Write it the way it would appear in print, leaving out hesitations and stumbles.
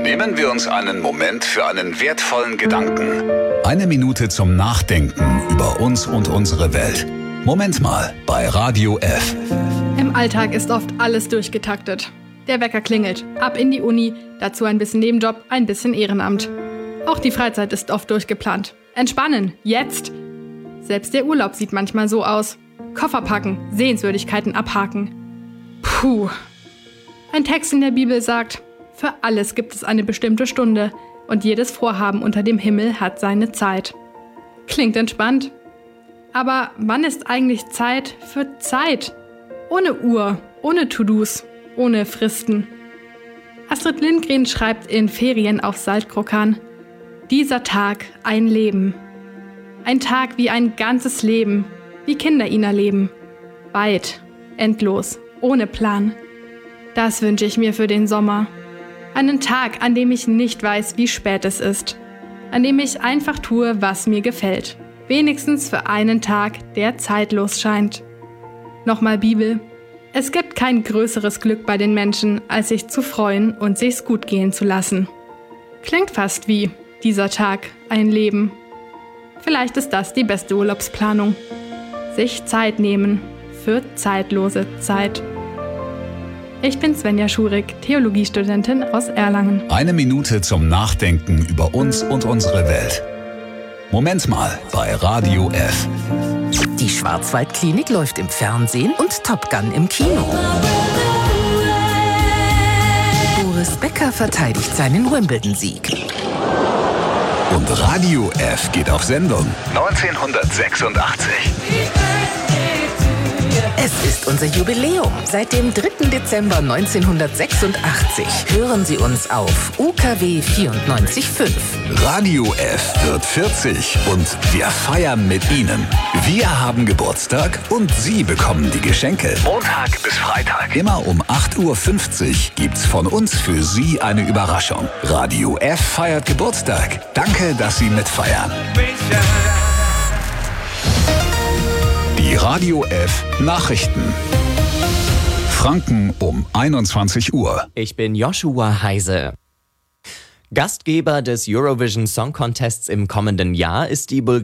Nehmen wir uns einen Moment für einen wertvollen Gedanken. 1 Minute zum Nachdenken über uns und unsere Welt. Moment mal bei Radio F. Im Alltag ist oft alles durchgetaktet. Der Wecker klingelt, ab in die Uni, dazu ein bisschen Nebenjob, ein bisschen Ehrenamt. Auch die Freizeit ist oft durchgeplant. Entspannen, jetzt! Selbst der Urlaub sieht manchmal so aus. Koffer packen, Sehenswürdigkeiten abhaken. Puh. Ein Text in der Bibel sagt, für alles gibt es eine bestimmte Stunde und jedes Vorhaben unter dem Himmel hat seine Zeit. Klingt entspannt. Aber wann ist eigentlich Zeit für Zeit? Ohne Uhr, ohne To-Dos, ohne Fristen. Astrid Lindgren schreibt in Ferien auf Saltkrokan: Dieser Tag ein Leben. Ein Tag wie ein ganzes Leben, wie Kinder ihn erleben. Weit, endlos, ohne Plan. Das wünsche ich mir für den Sommer. Einen Tag, an dem ich nicht weiß, wie spät es ist. An dem ich einfach tue, was mir gefällt. Wenigstens für einen Tag, der zeitlos scheint. Nochmal Bibel. Es gibt kein größeres Glück bei den Menschen, als sich zu freuen und sich's gut gehen zu lassen. Klingt fast wie dieser Tag, ein Leben. Vielleicht ist das die beste Urlaubsplanung. Sich Zeit nehmen für zeitlose Zeit. Ich bin Svenja Schurig, Theologiestudentin aus Erlangen. 1 Minute zum Nachdenken über uns und unsere Welt. Moment mal bei Radio F. Die Schwarzwaldklinik läuft im Fernsehen und Top Gun im Kino. Boris Becker verteidigt seinen Wimbledon-Sieg. Und Radio F geht auf Sendung. 1986. Es ist unser Jubiläum. Seit dem 3. Dezember 1986 hören Sie uns auf UKW 94.5. Radio F wird 40 und wir feiern mit Ihnen. Wir haben Geburtstag und Sie bekommen die Geschenke. Montag bis Freitag. Immer um 8.50 Uhr gibt's von uns für Sie eine Überraschung. Radio F feiert Geburtstag. Danke, dass Sie mitfeiern. Die Radio F Nachrichten. Franken um 21 Uhr. Ich bin Joshua Heise. Gastgeber des Eurovision Song Contests im kommenden Jahr ist die